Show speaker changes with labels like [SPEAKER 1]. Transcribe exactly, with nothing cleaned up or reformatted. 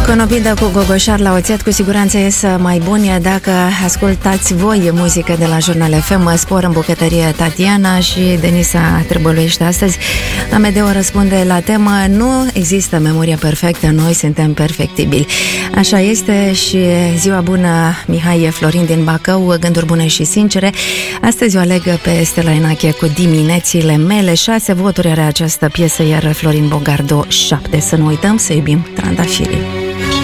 [SPEAKER 1] Conopidă cu gogoșar la oțet, cu siguranță ies mai buni dacă ascultați voi muzică de la Jurnal F M. Spor în bucătărie Tatiana și Denisa Târbăluiește astăzi. Amedeo răspunde la temă: nu există memorie perfectă, noi suntem perfectibili. Așa este și ziua bună Mihai Florin din Bacău, gânduri bune și sincere. Astăzi o aleg pe Stella Enache cu Diminețile mele. Șase voturi are această piesă, iar Florin Bogardo șapte. Să nu uităm să iubim trandafirii.